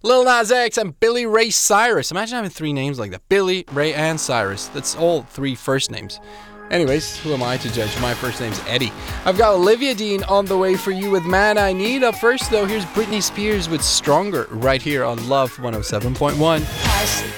Lil Nas X and Billy Ray Cyrus. Imagine having 3 names like that. Billy, Ray, and Cyrus. That's all 3 first names. Anyways, who am I to judge? My first name's Eddie. I've got Olivia Dean on the way for you with Man I Need. Up first, though, here's Britney Spears with Stronger right here on Love 107.1.